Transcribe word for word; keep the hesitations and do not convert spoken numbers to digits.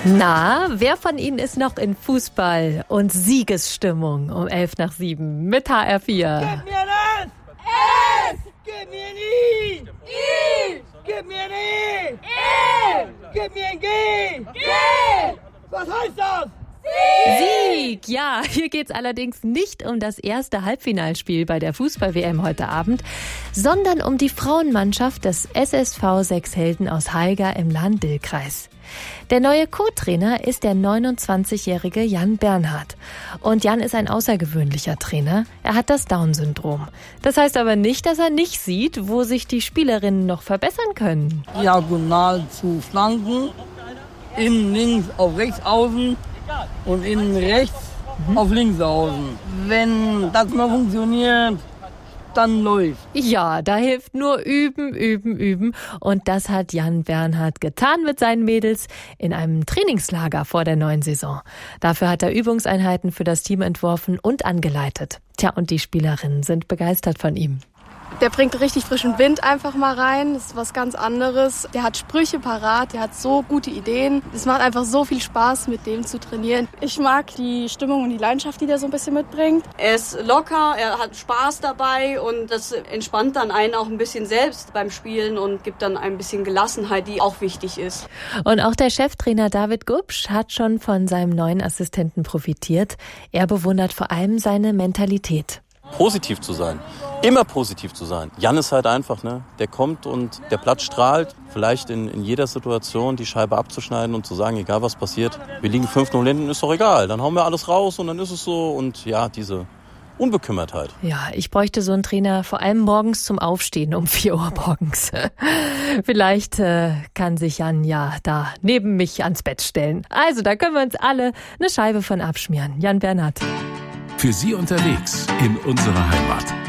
Na, wer von Ihnen ist noch in Fußball- und Siegesstimmung um elf nach sieben mit H R vier? Gib mir das! Es! Gib mir ein I! I! Gib mir ein E! E! Gib mir ein G! G! Was heißt das? Sieg! Ja, hier geht's allerdings nicht um das erste Halbfinalspiel bei der Fußball-W M heute Abend, sondern um die Frauenmannschaft des S S V Sechs Helden aus Haiger im Lahn-Dill-Kreis. Der neue Co-Trainer ist der neunundzwanzigjährige Jan Bernhard. Und Jan ist ein außergewöhnlicher Trainer. Er hat das Down-Syndrom. Das heißt aber nicht, dass er nicht sieht, wo sich die Spielerinnen noch verbessern können. Diagonal zu Flanken, innen links auf rechts außen und innen rechts mhm. auf links außen. Wenn das mal funktioniert, dann läuft. Ja, da hilft nur üben, üben, üben. Und das hat Jan Bernhard getan mit seinen Mädels in einem Trainingslager vor der neuen Saison. Dafür hat er Übungseinheiten für das Team entworfen und angeleitet. Tja, und die Spielerinnen sind begeistert von ihm. Der bringt richtig frischen Wind einfach mal rein. Das ist was ganz anderes. Der hat Sprüche parat, der hat so gute Ideen. Es macht einfach so viel Spaß, mit dem zu trainieren. Ich mag die Stimmung und die Leidenschaft, die der so ein bisschen mitbringt. Er ist locker, er hat Spaß dabei und das entspannt dann einen auch ein bisschen selbst beim Spielen und gibt dann ein bisschen Gelassenheit, die auch wichtig ist. Und auch der Cheftrainer David Gubsch hat schon von seinem neuen Assistenten profitiert. Er bewundert vor allem seine Mentalität. Positiv zu sein, immer positiv zu sein. Jan ist halt einfach, ne? Der kommt und der Platz strahlt, vielleicht in, in jeder Situation die Scheibe abzuschneiden und zu sagen, egal was passiert, wir liegen fünf null hinten, ist doch egal. Dann hauen wir alles raus und dann ist es so. Und ja, diese Unbekümmertheit. Ja, ich bräuchte so einen Trainer vor allem morgens zum Aufstehen um vier Uhr morgens. Vielleicht äh, kann sich Jan ja da neben mich ans Bett stellen. Also, da können wir uns alle eine Scheibe von abschmieren. Jan Bernhard. Für Sie unterwegs in unserer Heimat.